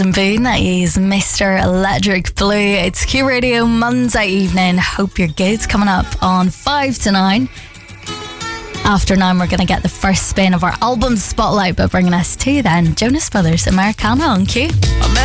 Boone, that is Mr. Electric Blue. It's Q Radio Monday evening. Hope you're good. Coming up on 5 to 9. After 9, we're going to get the first spin of our album spotlight, but bringing us to then Jonas Brothers Americana on Q.